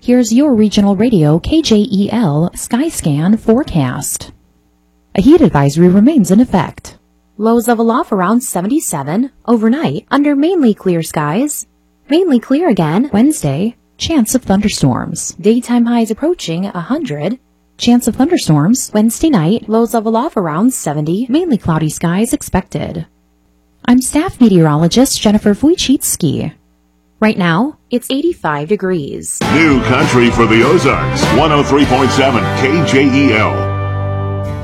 Here's your regional radio KJEL Skyscan forecast. A heat advisory remains in effect. Lows level off around 77 overnight under mainly clear skies. Mainly clear again Wednesday. Chance of thunderstorms. Daytime highs approaching 100. Chance of thunderstorms Wednesday night. Lows level off around 70. Mainly cloudy skies expected. I'm staff meteorologist Jennifer Wojcicki. Right now, it's 85 degrees. New country for the Ozarks. 103.7 KJEL.